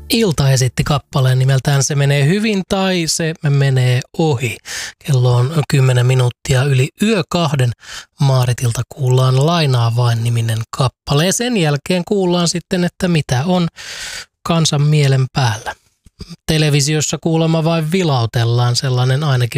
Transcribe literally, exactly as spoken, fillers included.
Ilta esitti kappaleen nimeltään Se menee hyvin tai Se menee ohi. Kello on kymmenen minuuttia yli yö kahden. Maaritilta kuullaan Lainaa vain -niminen kappale ja sen jälkeen kuullaan sitten, että mitä on kansan mielen päällä. Televisiossa kuulemma vain vilautellaan, sellainen ainakin